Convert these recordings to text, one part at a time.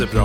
Det bra.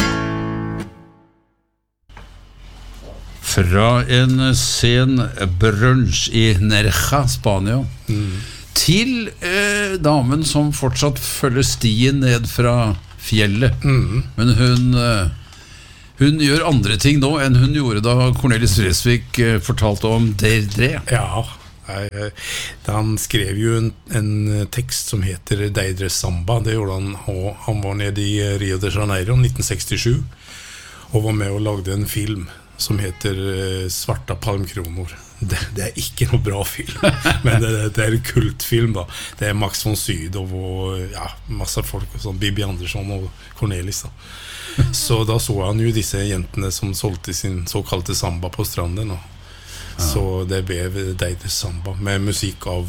Fra en sen brunch I Nerja, Spania, til damen som fortsatt følger stien ned fra fjellet. Men hun gjør andre ting nå enn hun gjorde da Cornelis Vreeswijk fortalte om Deirdre. Ja, han skrev jo en tekst som heter Deirdre Samba. Det gjorde han, og han var nede I Rio de Janeiro 1967 og var med og lagde en film som heter Svarta palmkronor. Det ikke noe bra film, men det en kultfilm da. Det Max von Sydow og ja, masse folk, sånn Bibi Andersson og Cornelis da. Så da så han jo disse jentene som solgte sin såkalte samba på stranden da. Så det ble Deirdre Samba med musikk av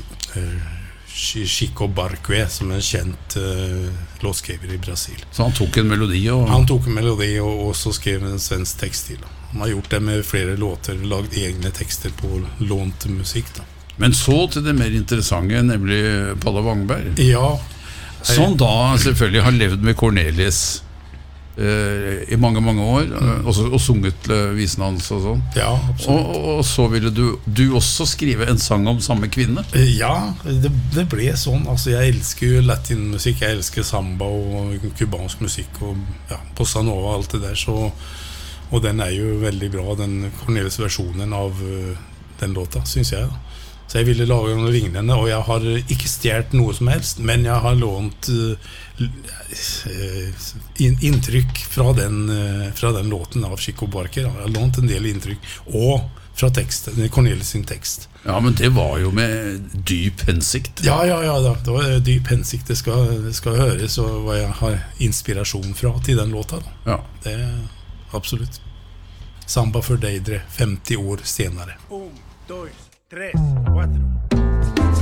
Chico Buarque, som en kjent låtskriver I Brasil. Så han tok en melodi og... Han tok en melodi og så skrev en svensk tekst til. Han har gjort det med flere låter, lagd egne tekster på lånt musikk da. Men så til det mer interessante, nemlig Palle Wangberg. Ja. Som da selvfølgelig har levd med Cornelis I mange år og sunget visen hans og sånn. Ja, absolutt. Og så ville du også skrive en sang om samme kvinne? Ja, det ble sånn. Altså, jeg elsker jo latinmusikk, jeg elsker samba og kubansk musikk og ja, bossa nova og alt det der, så, og den jo veldig bra, den Cornelis versjonen av den låta, synes jeg da. Så jeg ville lage noe lignende, og jeg har ikke stjert noe som helst, men jeg har lånt inntrykk fra den låten av Chico Buarque. Jeg har lånt en del inntrykk, og fra teksten, Cornelis sin tekst. Ja, men det var jo med dyp hensikt. Ja, det var dyp hensikt. Det skal høres, og hva jeg har inspirasjon fra til den låta. Da. Ja. Det absolutt. Samba for Deirdre, 50 år senere. 1, 2, 3, 4